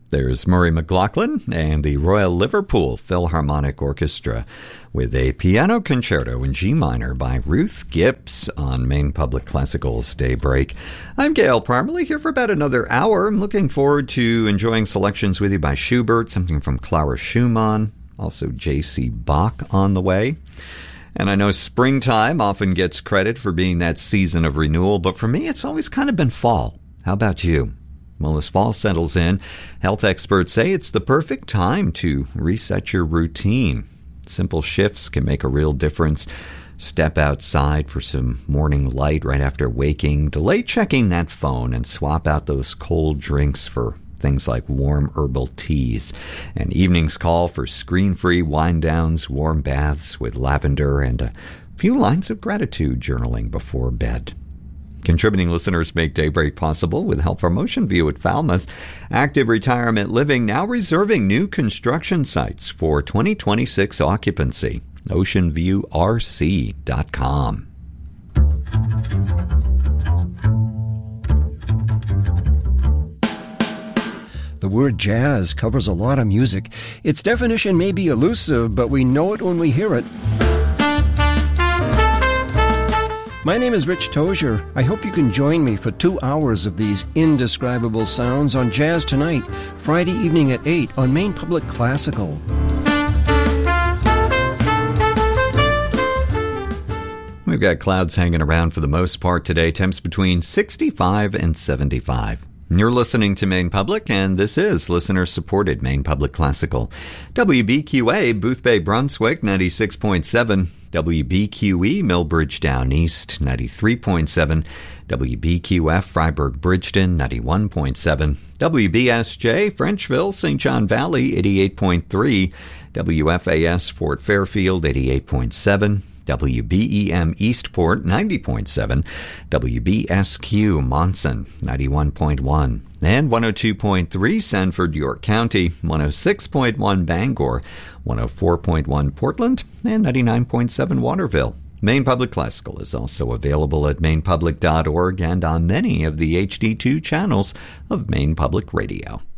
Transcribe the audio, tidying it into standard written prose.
There's Murray McLaughlin and the Royal Liverpool Philharmonic Orchestra with a piano concerto in G minor by Ruth Gibbs on Maine Public Classical's Daybreak. I'm Gail Parmalee, here for about another hour. I'm looking forward to enjoying selections with you by Schubert, something from Clara Schumann, also J.C. Bach on the way. And I know springtime often gets credit for being that season of renewal, but for me it's always kind of been fall. How about you? Well, as fall settles in, health experts say it's the perfect time to reset your routine. Simple shifts can make a real difference. Step outside for some morning light right after waking. Delay checking that phone and swap out those cold drinks for things like warm herbal teas. And evenings call for screen-free wind-downs, warm baths with lavender, and a few lines of gratitude journaling before bed. Contributing listeners make Daybreak possible with help from Ocean View at Falmouth. Active Retirement Living now reserving new construction sites for 2026 occupancy. OceanViewRC.com. The word jazz covers a lot of music. Its definition may be elusive, but we know it when we hear it. My name is Rich Tozier. I hope you can join me for 2 hours of these indescribable sounds on Jazz Tonight, Friday evening at 8 on Maine Public Classical. We've got clouds hanging around for the most part today, temps between 65 and 75. You're listening to Maine Public, and this is listener-supported Maine Public Classical. WBQA, Boothbay, Brunswick, 96.7. WBQE, Millbridge Down East, 93.7. WBQF, Freiburg, Bridgeton, 91.7. WBSJ, Frenchville, St. John Valley, 88.3. WFAS, Fort Fairfield, 88.7. WBEM Eastport, 90.7, WBSQ Monson, 91.1, and 102.3 Sanford, York County, 106.1 Bangor, 104.1 Portland, and 99.7 Waterville. Maine Public Classical is also available at mainepublic.org and on many of the HD2 channels of Maine Public Radio.